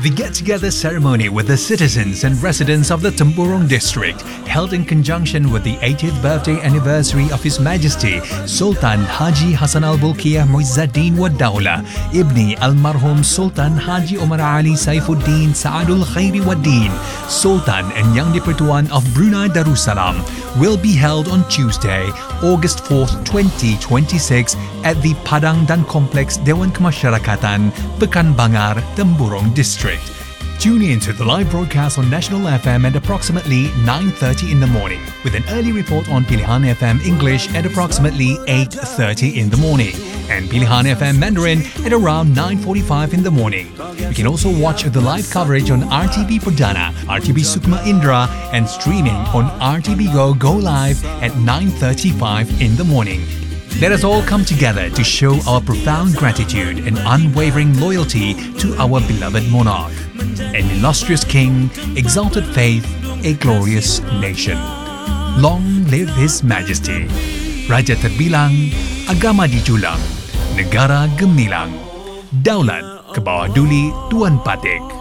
The get-together ceremony with the citizens and residents of the Tempurung district, held in conjunction with the 80th birthday anniversary of His Majesty Sultan Haji Hassan al-Bolkiah Muizzuddin wa Dawla, Ibni Almarhum Sultan Haji Omar Ali Saifuddin Saadul Khairi wa Din, Sultan and Yang di-Pertuan of Brunei Darussalam, will be held on Tuesday, August 4th, 2026 at the Padang Dan Complex Dewan Kemasyarakatan, Pekanbanger, Tempurung District. Tune in to the live broadcast on National FM at approximately 9:30 in the morning, with an early report on Pilihan FM English at approximately 8:30 in the morning, and Pilihan FM Mandarin at around 9:45 in the morning. You can also watch the live coverage on RTB Perdana, RTB Sukma Indra, and streaming on RTB Go Live at 9:35 in the morning. Let us all come together to show our profound gratitude and unwavering loyalty to our beloved monarch, an illustrious king, exalted faith, a glorious nation. Long live His Majesty. Raja terbilang, agama dijulang, negara gemilang. Daulat ke bawah duli Tuan Patik.